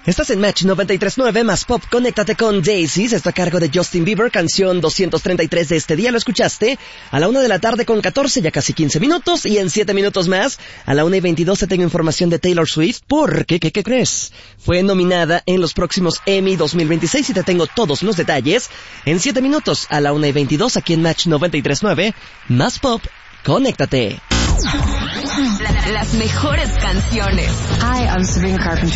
Estás en Match 93.9 más Pop. Conéctate con Daisies. Está a cargo de Justin Bieber, canción 233 de este día. Lo escuchaste a la 1:14 p.m, ya casi 15 minutos. Y en 7 minutos más, a la 1:22 te tengo información de Taylor Swift. Porque, ¿qué crees? Fue nominada en los próximos Emmy 2026 y te tengo todos los detalles en 7 minutos a la 1:22 aquí en Match 93.9 más Pop. Conéctate. Las mejores canciones. Hi, I'm Sabrina Carpenter.